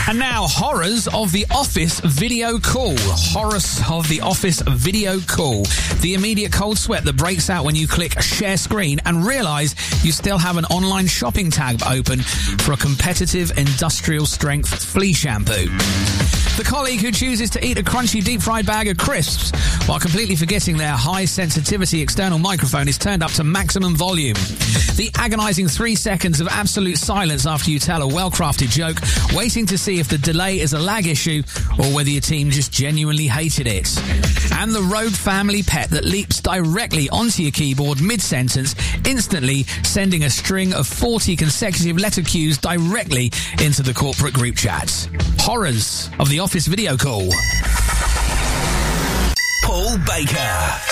And now, horrors of the Office video call. Horrors of the Office video call. The immediate cold sweat that breaks out when you click share screen and realise you still have an online shopping tab open for a competitive industrial strength flea shampoo. The colleague who chooses to eat a crunchy deep fried bag of crisps while completely forgetting their high sensitivity external microphone is turned up to maximum volume. The agonising 3 seconds of absolute silence after you tell a well-crafted joke, waiting to see if the delay is a lag issue or whether your team just genuinely hated it. And the rogue family pet that leaps directly onto your keyboard mid-sentence, instantly sending a string of 40 consecutive letter cues directly into the corporate group chat. Horrors of the Office video call. Paul Baker.